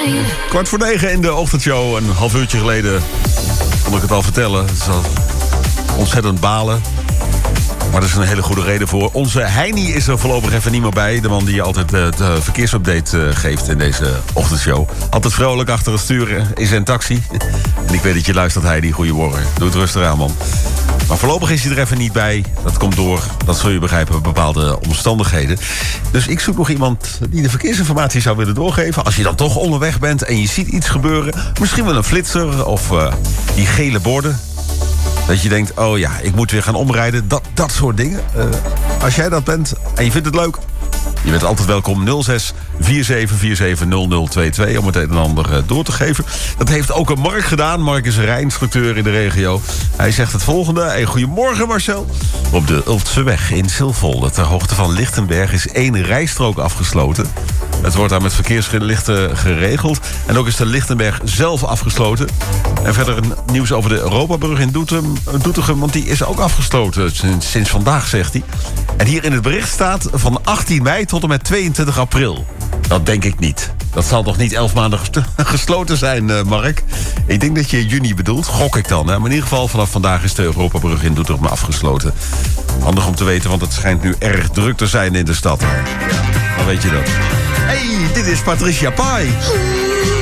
8:45 in de ochtendshow. Een half uurtje geleden kon ik het al vertellen. Het is al ontzettend balen. Maar er is een hele goede reden voor. Onze Heini is er voorlopig even niet meer bij. De man die altijd de verkeersupdate geeft in deze ochtendshow. Altijd vrolijk achter het stuur in zijn taxi. En ik weet dat je luistert, Heini. Goedemorgen. Doe het rustig aan, man. Maar voorlopig is hij er even niet bij. Dat komt door, dat zul je begrijpen, bepaalde omstandigheden. Dus ik zoek nog iemand die de verkeersinformatie zou willen doorgeven. Als je dan toch onderweg bent en je ziet iets gebeuren. Misschien wel een flitser of die gele borden. Dat je denkt, oh ja, ik moet weer gaan omrijden. Dat soort dingen. Als jij dat bent en je vindt het leuk... Je bent altijd welkom 06 4747 0022 om het een en ander door te geven. Dat heeft ook een Mark gedaan. Mark is een rijinstructeur in de regio. Hij zegt het volgende. Hey, goedemorgen Marcel. Op de Ulftseweg in Silvolde, ter hoogte van Lichtenberg, is 1 rijstrook afgesloten. Het wordt daar met verkeerslichten geregeld. En ook is de Lichtenberg zelf afgesloten. En verder nieuws over de Europabrug in Doetinchem, want die is ook afgesloten sinds vandaag, zegt hij. En hier in het bericht staat van 18 mei tot en met 22 april. Dat denk ik niet. Dat zal toch niet 11 maanden gesloten zijn, Mark? Ik denk dat je juni bedoelt. Gok ik dan. Hè? Maar in ieder geval vanaf vandaag is de Europabrug in Doetinchem afgesloten. Handig om te weten, want het schijnt nu erg druk te zijn in de stad. Dan weet je dat. Hey, dit is Patricia Pai.